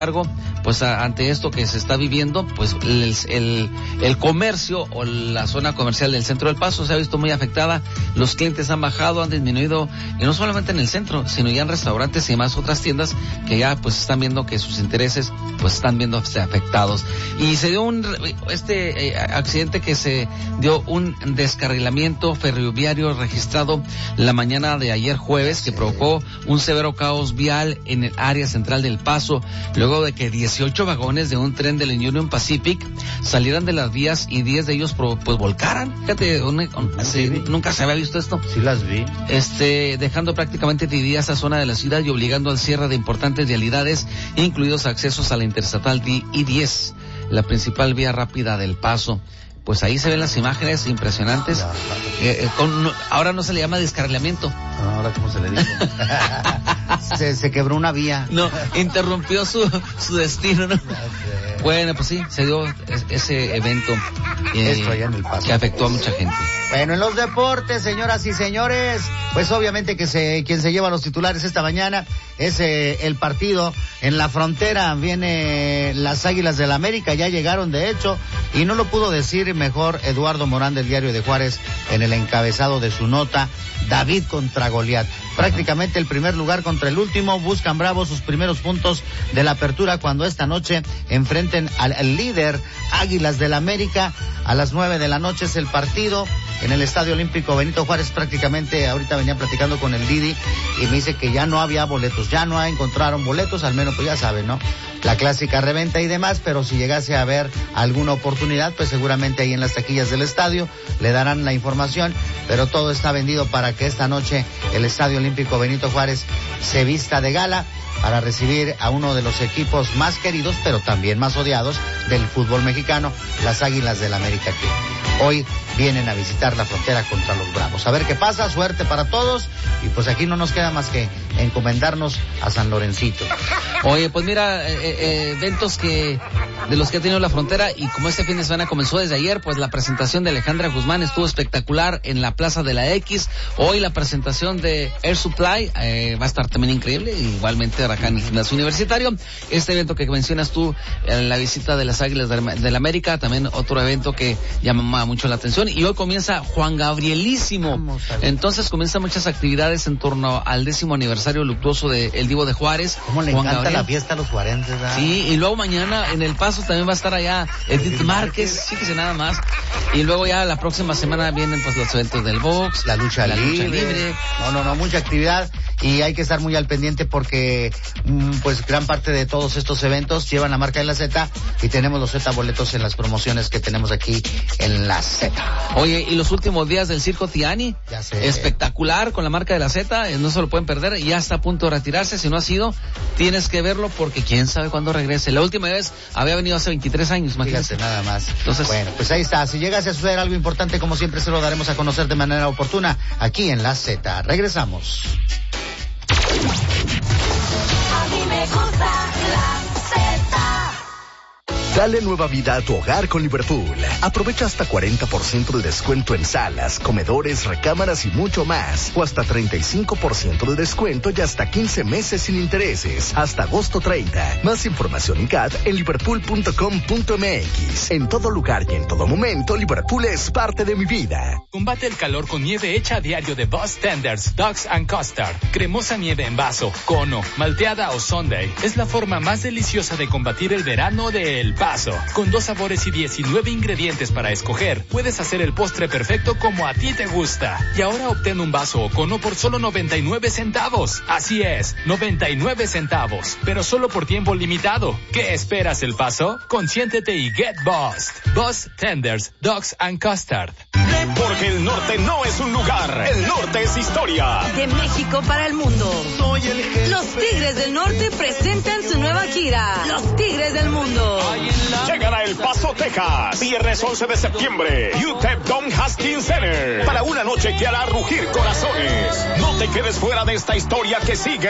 pues ante esto que se está viviendo, pues el comercio o la zona comercial del centro del Paso se ha visto muy afectada. Los clientes han bajado, han disminuido, y no solamente en el centro, sino ya en restaurantes y demás otras tiendas que ya pues están viendo que sus intereses pues están viendo afectados. Y se dio accidente que se dio un descarrilamiento ferroviario registrado la mañana de ayer jueves, que provocó un severo caos vial en el área central del Paso, luego de que 18 vagones de un tren del Union Pacific salieran de las vías y 10 de ellos pues volcaran. Fíjate, nunca se había visto esto. Sí las vi. Dejando prácticamente dividida esa zona de la ciudad y obligando al cierre de importantes vialidades, incluidos accesos a la Interestatal I-10, la principal vía rápida del Paso. Pues ahí se ven las imágenes impresionantes. Ahora no se le llama descarrilamiento. Ahora, ¿cómo se le dice? se quebró una vía. No, interrumpió su destino, ¿no? Bueno, pues sí, se dio ese evento esto allá en el Paso, que afectó a mucha gente. Bueno, en los deportes, señoras y señores, pues obviamente que quien se lleva los titulares esta mañana es el partido en la frontera. Viene las Águilas del América, ya llegaron de hecho, y no lo pudo decir mejor Eduardo Morán del Diario de Juárez en el encabezado de su nota: David contra Goliat. Prácticamente el primer lugar contra el último. Buscan Bravos sus primeros puntos de la apertura cuando esta noche enfrenten al líder Águilas del América. A las 9 de la noche es el partido en el Estadio Olímpico Benito Juárez. Prácticamente ahorita venía platicando con el Didi y me dice que ya no había boletos, ya no encontraron boletos, al menos pues ya saben, ¿no? La clásica reventa y demás, pero si llegase a haber alguna oportunidad, pues seguramente ahí en las taquillas del estadio le darán la información, pero todo está vendido para que esta noche el Estadio Olímpico Benito Juárez se vista de gala para recibir a uno de los equipos más queridos, pero también más odiados del fútbol mexicano, las Águilas del América, que hoy vienen a visitar la frontera contra los Bravos. A ver qué pasa, suerte para todos, y pues aquí no nos queda más que encomendarnos a San Lorencito. Oye, pues mira, eventos de los que ha tenido la frontera, y como este fin de semana comenzó desde ayer, pues la presentación de Alejandra Guzmán estuvo espectacular en la Plaza de la X. Hoy la presentación de Air Supply va a estar también increíble, igualmente acá en el Gimnasio Universitario. Este evento que mencionas tú, la visita de las Águilas del América, también otro evento que llama mucho la atención. Y hoy comienza Juan Gabrielísimo. Entonces comienzan muchas actividades en torno al 10º aniversario luctuoso del Divo de Juárez. ¿Cómo le encanta la fiesta a los juarenses? Sí, y luego mañana en El Paso también va a estar allá Edith Márquez, fíjese nada más. Y luego ya la próxima semana vienen pues los eventos del box, la lucha libre. No, mucha actividad, y hay que estar muy al pendiente porque pues gran parte de todos estos eventos llevan la marca de la Z, y tenemos los Z boletos en las promociones que tenemos aquí en la Z. Oye, y los últimos días del Circo Tiani, ya sé, espectacular con la marca de la Z, no se lo pueden perder, ya está a punto de retirarse. Si no ha sido, tienes que verlo porque quién sabe cuándo regrese. La última vez había venido hace 23 años, imagínate. Fíjate nada más. Entonces, bueno, pues ahí está. Si llegase a suceder algo importante, como siempre se lo daremos a conocer de manera oportuna aquí en la Z. Regresamos. A mí me gusta la Z. Dale nueva vida a tu hogar con Liverpool. Aprovecha hasta 40% de descuento en salas, comedores, recámaras y mucho más. O hasta 35% de descuento y hasta 15 meses sin intereses. Hasta agosto 30. Más información en CAT en liverpool.com.mx. En todo lugar y en todo momento, Liverpool es parte de mi vida. Combate el calor con nieve hecha a diario de Boss Tenders, Dogs and Custard. Cremosa nieve en vaso, cono, malteada o sundae. Es la forma más deliciosa de combatir el verano de El Paso. Con 2 sabores y 19 ingredientes para escoger, puedes hacer el postre perfecto como a ti te gusta. Y ahora obtén un vaso o cono por solo 99 centavos. Así es, 99 centavos, pero solo por tiempo limitado. ¿Qué esperas, El Paso? Consiéntete y get bossed. Boss Tenders, Dogs and Custard. Porque el norte no es un lugar, el norte es historia. De México para el mundo. Soy el jefe. Los Tigres del Norte presentan su nueva gira. Los Tigres del Mundo. Llegan a El Paso, Texas, viernes 11 de septiembre, UTEP Don Haskins Center, para una noche que hará rugir corazones. No te quedes fuera de esta historia que sigue